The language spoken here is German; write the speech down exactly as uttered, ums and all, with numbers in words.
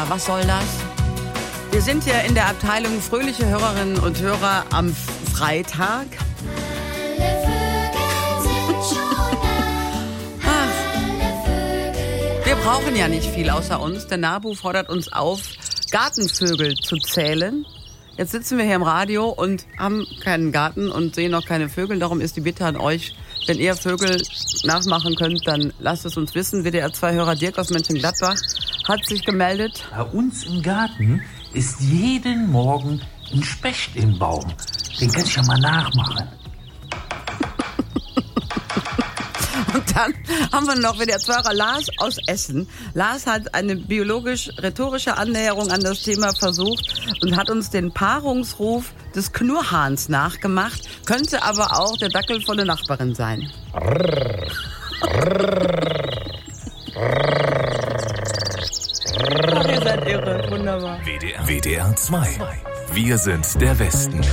Ja, was soll das? Wir sind hier in der Abteilung fröhliche Hörerinnen und Hörer am Freitag. Wir brauchen ja nicht viel außer uns. Der NABU fordert uns auf, Gartenvögel zu zählen. Jetzt sitzen wir hier im Radio und haben keinen Garten und sehen noch keine Vögel. Darum ist die Bitte an euch, wenn ihr Vögel nachmachen könnt, dann lasst es uns wissen. W D R zwei Hörer Dirk aus Mönchengladbach hat sich gemeldet. Bei uns im Garten ist jeden Morgen ein Specht im Baum. Den kann ich ja mal nachmachen. Und dann haben wir noch W D R zwei Hörer Lars aus Essen. Lars hat eine biologisch-rhetorische Annäherung an das Thema versucht und hat uns den Paarungsruf des Knurrhahns nachgemacht, könnte aber auch der Dackel von der Nachbarin sein. Ach, ihr seid irre, wunderbar. W D R zwei. Wir sind der Westen.